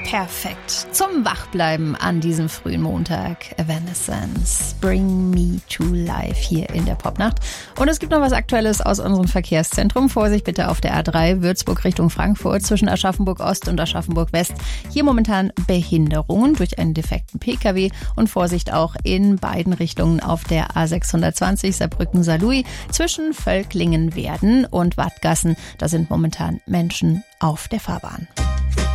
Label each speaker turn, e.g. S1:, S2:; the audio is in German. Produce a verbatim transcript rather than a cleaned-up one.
S1: Perfekt. Zum Wachbleiben an diesem frühen Montag. Evanescence, Bring Me to Life hier in der Popnacht. Und es gibt noch was Aktuelles aus unserem Verkehrszentrum. Vorsicht bitte auf der A drei Würzburg Richtung Frankfurt zwischen Aschaffenburg Ost und Aschaffenburg West. Hier momentan Behinderungen durch einen defekten Pkw und Vorsicht auch in beiden Richtungen auf der A sechshundertzwanzig Saarbrücken-Saarlouis zwischen Völklingen-Werden und Wattgassen. Da sind momentan Menschen auf der Fahrbahn.